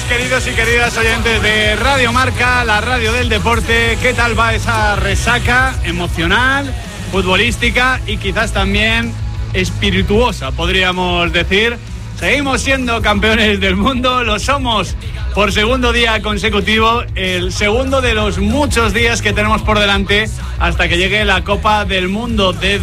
queridos y queridas oyentes de Radio Marca, la radio del deporte. ¿Qué tal va esa resaca emocional, futbolística y quizás también espirituosa, podríamos decir? Seguimos siendo campeones del mundo, lo somos por segundo día consecutivo, el segundo de los muchos días que tenemos por delante hasta que llegue la Copa del Mundo de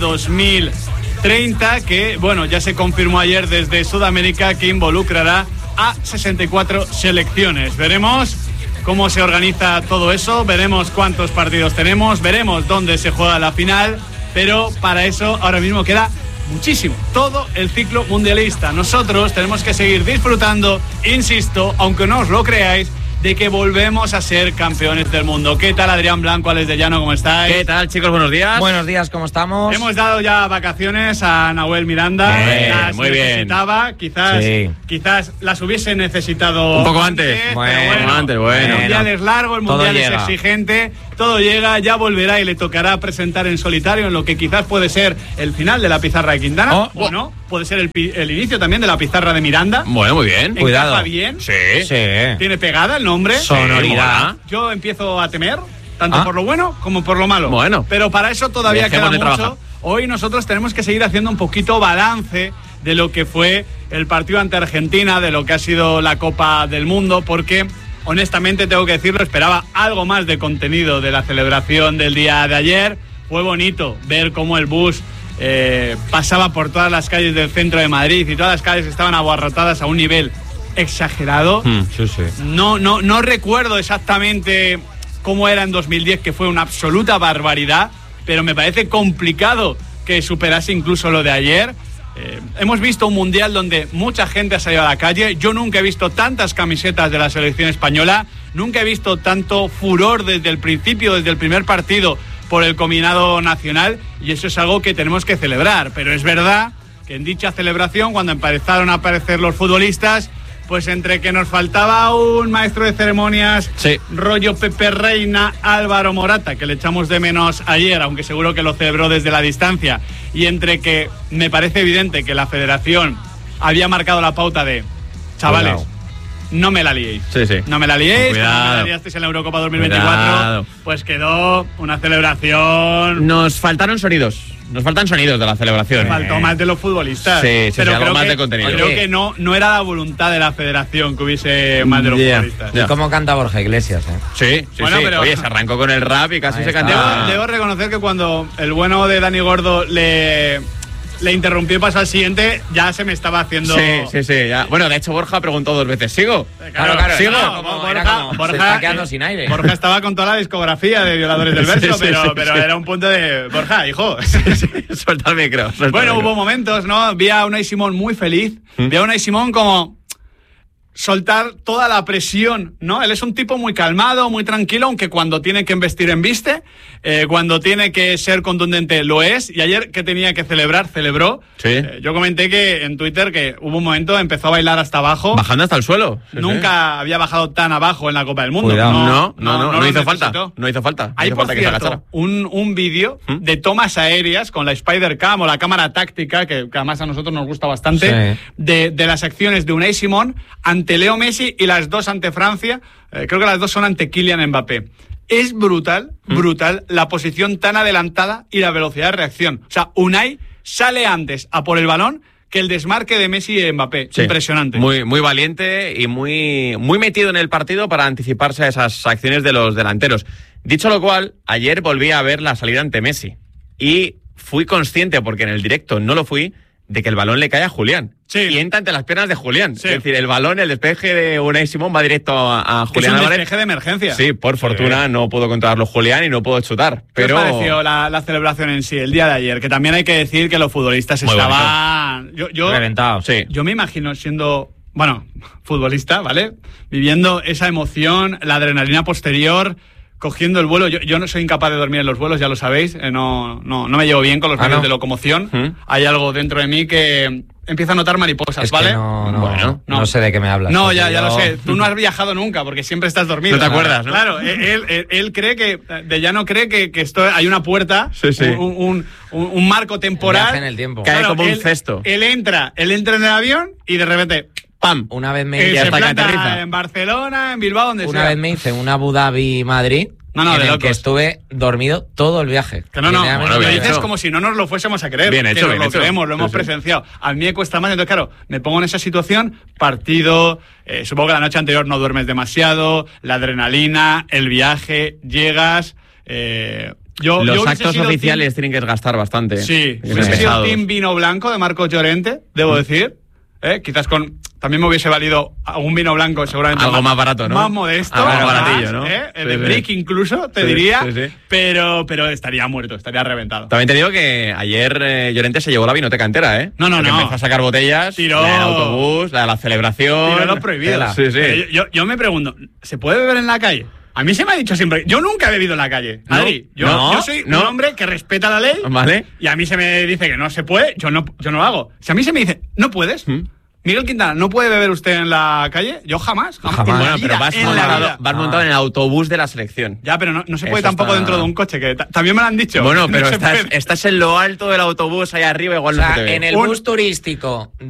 2030, que, bueno, ya se confirmó ayer desde Sudamérica que involucrará a 64 selecciones. Veremos cómo se organiza todo eso, veremos cuántos partidos tenemos, veremos dónde se juega la final, pero para eso ahora mismo queda muchísimo, todo el ciclo mundialista. Nosotros tenemos que seguir disfrutando, insisto, aunque no os lo creáis, de que volvemos a ser campeones del mundo. ¿Qué tal, Adrián Blanco, Alex de Llano? ¿Cómo estáis? ¿Qué tal, chicos? Buenos días. Buenos días, ¿cómo estamos? Hemos dado ya vacaciones a Nahuel Miranda. Las muy bien. Necesitaba, quizás las hubiese necesitado un poco antes. Bueno. El mundial es largo, el mundial es exigente, todo llega, ya volverá y le tocará presentar en solitario en lo que quizás puede ser el final de la pizarra de Quintana. Bueno, puede ser el inicio también de la pizarra de Miranda. Bueno, muy bien. Cuidado. ¿Encaja bien? Sí. ¿Tiene pegada el nombre? Sonoridad. Yo empiezo a temer, tanto por lo bueno como por lo malo. Bueno. Pero para eso todavía queda mucho. Trabajar. Hoy nosotros tenemos que seguir haciendo un poquito balance de lo que fue el partido ante Argentina, de lo que ha sido la Copa del Mundo, porque honestamente tengo que decirlo, esperaba algo más de contenido de la celebración del día de ayer. Fue bonito ver cómo el bus pasaba por todas las calles del centro de Madrid y todas las calles estaban abarrotadas a un nivel exagerado. Sí. No recuerdo exactamente cómo era en 2010, que fue una absoluta barbaridad, pero me parece complicado que superase incluso lo de ayer. Hemos visto un mundial donde mucha gente ha salido a la calle. Yo nunca he visto tantas camisetas de la selección española, nunca he visto tanto furor desde el principio, desde el primer partido, por el combinado nacional, y eso es algo que tenemos que celebrar. Pero es verdad que en dicha celebración, cuando empezaron a aparecer los futbolistas, pues entre que nos faltaba un maestro de ceremonias, rollo Pepe Reina, Álvaro Morata, que le echamos de menos ayer, aunque seguro que lo celebró desde la distancia, y entre que me parece evidente que la federación había marcado la pauta de chavales, no me la liéis. No me la liéis, como me la liasteis en la Eurocopa 2024, pues quedó una celebración. Nos faltan sonidos de la celebración. Faltó más de los futbolistas. Pero algo más de contenido. Creo que no era la voluntad de la federación que hubiese más de los futbolistas. ¿Y cómo canta Borja Iglesias? Sí. Bueno, pero oye, se arrancó con el rap y casi se cantaba. Debo reconocer que cuando el bueno de Dani Gordo le interrumpió y pasó al siguiente, ya se me estaba haciendo. Sí. Ya. Bueno, de hecho, Borja preguntó 2 veces: ¿sigo? Claro. ¿Sigo? Borja se está quedando sin aire. Borja estaba con toda la discografía de Violadores del Verso, pero era un punto de. Borja, hijo. Suelta el micro. Hubo momentos, ¿no? Vi a Unai Simón muy feliz. Vi a Unai Simón como soltar toda la presión, ¿no? Él es un tipo muy calmado, muy tranquilo, aunque cuando tiene que embestir, embiste, cuando tiene que ser contundente, lo es, y ayer que tenía que celebrar, celebró. Yo comenté que en Twitter que hubo un momento, empezó a bailar hasta abajo. Bajando hasta el suelo. Nunca había bajado tan abajo en la Copa del Mundo. Cuidado. No hizo falta. No hizo falta. Hay, por cierto, un vídeo de tomas aéreas con la Spider Cam o la cámara táctica, que además a nosotros nos gusta bastante, de las acciones de Unai Simón ante Leo Messi y las dos ante Francia. Creo que las dos son ante Kylian Mbappé. Es brutal la posición tan adelantada y la velocidad de reacción. O sea, Unai sale antes a por el balón que el desmarque de Messi y Mbappé. Impresionante. Muy valiente y muy metido en el partido para anticiparse a esas acciones de los delanteros. Dicho lo cual, ayer volví a ver la salida ante Messi y fui consciente, porque en el directo no lo fui, de que el balón le cae a Julián. Y entra entre las piernas de Julián. Es decir, el balón, el despeje de Unai Simón va directo a Julián Álvarez. Es un despeje de emergencia. Sí, por fortuna no pudo controlarlo Julián y no pudo chutar. ¿Qué os pareció la celebración en sí, el día de ayer? Que también hay que decir que los futbolistas estaban reventados. Yo me imagino siendo, futbolista, ¿vale? Viviendo esa emoción, la adrenalina posterior, cogiendo el vuelo. Yo no soy incapaz de dormir en los vuelos, ya lo sabéis. No me llevo bien con los medios de locomoción. Hay algo dentro de mí que empieza a notar mariposas, ¿vale? Que no sé de qué me hablas. No, ya lo sé. Tú no has viajado nunca porque siempre estás dormido. No te acuerdas, ¿no? Claro, él cree que, de Llano cree que esto hay una puerta, un marco temporal. Viaje en el tiempo. Cae como un cesto. Él entra en el avión y de repente ¡pam! Una vez me Se hasta que planta aterriza. en Barcelona, en Bilbao, donde Una sea. vez me hice un Abu Dhabi-Madrid No, en de el locos. que estuve dormido todo el viaje. Que no, Linealmente. lo bien dices hecho. como si no nos lo fuésemos a creer. Bien hecho, que nos bien lo hecho. creemos, lo hemos Sí. presenciado. A mí me cuesta más, entonces claro, me pongo en esa situación, partido, supongo que la noche anterior no duermes demasiado, la adrenalina, el viaje, llegas... Los hubiese actos sido oficiales tienen que desgastar bastante. Sí, Y hubiese sido pesados. team vino blanco de Marcos Llorente, debo decir. Quizás también me hubiese valido un vino blanco seguramente Algo más barato, ¿no? Más modesto, Algo más más, baratillo, ¿no? El de Sí, sí. Brick incluso, te Sí, diría, sí, sí. Pero estaría muerto, estaría reventado. También te digo que ayer Llorente se llevó la vinoteca entera, ¿eh? No. Porque empezó a sacar botellas, Tiró- la del autobús, la de la celebración. Tiró los prohibidos. Sí, sí. Pero yo me pregunto, ¿se puede beber en la calle? A mí se me ha dicho siempre, yo nunca he bebido en la calle. No, Adri, yo soy un no. hombre que respeta la ley. Vale. Y a mí se me dice que no se puede, yo no lo hago. Si a mí se me dice, no puedes. Miguel Quintana, ¿no puede beber usted en la calle? Yo jamás. En la Bueno, pero vida, vas en la vida. montado en el autobús de la selección. Ya, pero no se puede Eso tampoco está- dentro de un coche, que también me lo han dicho. Bueno, No pero se puede. estás en lo alto del autobús, ahí arriba, igual O no sea, se te ve. en el bus turístico